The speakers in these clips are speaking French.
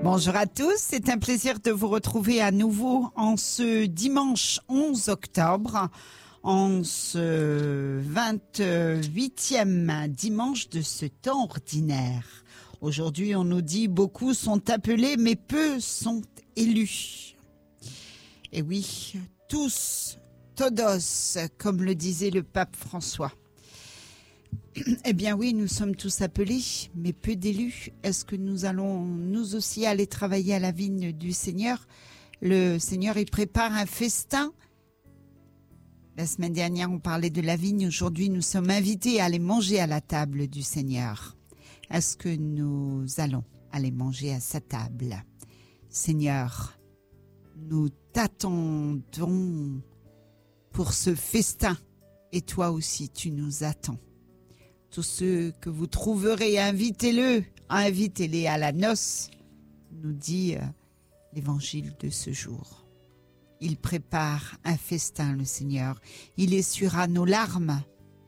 Bonjour à tous, c'est un plaisir de vous retrouver à nouveau en ce dimanche 11 octobre, en ce 28e dimanche de ce temps ordinaire. Aujourd'hui, on nous dit beaucoup sont appelés, mais peu sont élus. Et oui, tous, todos, comme le disait le pape François. Eh bien oui, nous sommes tous appelés, mais peu d'élus. Est-ce que nous allons nous aussi aller travailler à la vigne du Seigneur? Le Seigneur, il prépare un festin. La semaine dernière, on parlait de la vigne. Aujourd'hui, nous sommes invités à aller manger à la table du Seigneur. Est-ce que nous allons aller manger à sa table? Seigneur, nous t'attendons pour ce festin. Et toi aussi, tu nous attends. Tous ceux que vous trouverez, invitez-les à la noce, nous dit l'évangile de ce jour. Il prépare un festin, le Seigneur. Il essuiera nos larmes.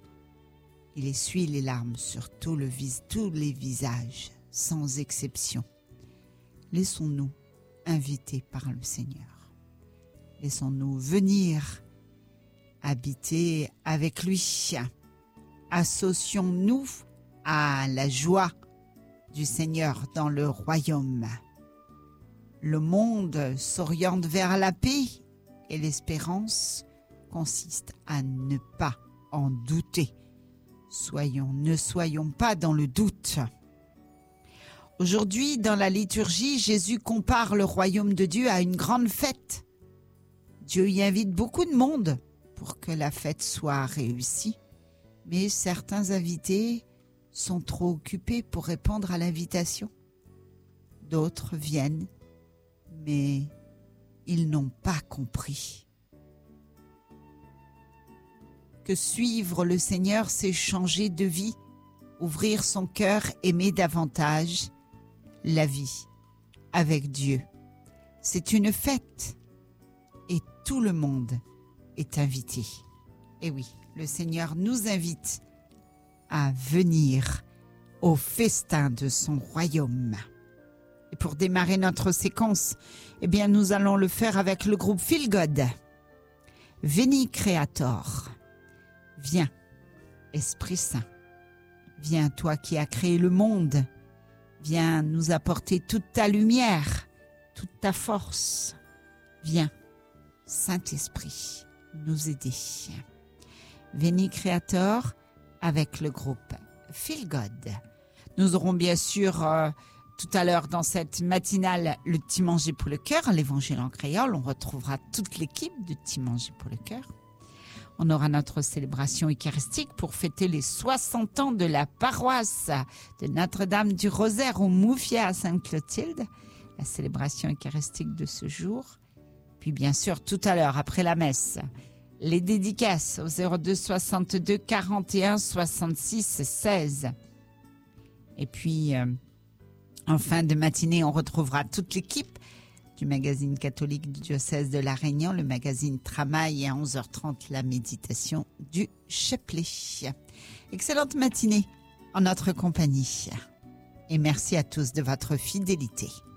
Il essuie les larmes sur tous les visages, sans exception. Laissons-nous inviter par le Seigneur. Laissons-nous venir habiter avec lui. Associons-nous à la joie du Seigneur dans le royaume. Le monde s'oriente vers la paix et l'espérance consiste à ne pas en douter. Ne soyons pas dans le doute. Aujourd'hui, dans la liturgie, Jésus compare le royaume de Dieu à une grande fête. Dieu y invite beaucoup de monde pour que la fête soit réussie. Mais certains invités sont trop occupés pour répondre à l'invitation. D'autres viennent, mais ils n'ont pas compris que suivre le Seigneur, c'est changer de vie, ouvrir son cœur, aimer davantage la vie avec Dieu. C'est une fête et tout le monde est invité. Et oui, le Seigneur nous invite à venir au festin de son royaume. Et pour démarrer notre séquence, eh bien, nous allons le faire avec le groupe Feel God. Veni Creator. Viens, Esprit Saint. Viens, toi qui as créé le monde. Viens nous apporter toute ta lumière, toute ta force. Viens, Saint-Esprit, nous aider. Veni Creator avec le groupe Feel God. Nous aurons bien sûr tout à l'heure dans cette matinale le Petit Manger pour le cœur, l'évangile en créole. On retrouvera toute l'équipe de Petit Manger pour le cœur. On aura notre célébration eucharistique pour fêter les 60 ans de la paroisse de Notre-Dame du Rosaire au Moufia à Sainte-Clotilde. La célébration eucharistique de ce jour. Puis bien sûr tout à l'heure après la messe, les dédicaces au 02 62 41 66 16. Et puis, en fin de matinée, on retrouvera toute l'équipe du magazine catholique du diocèse de La Réunion, le magazine Tramail, et à 11h30, la méditation du chapelet. Excellente matinée en notre compagnie. Et merci à tous de votre fidélité.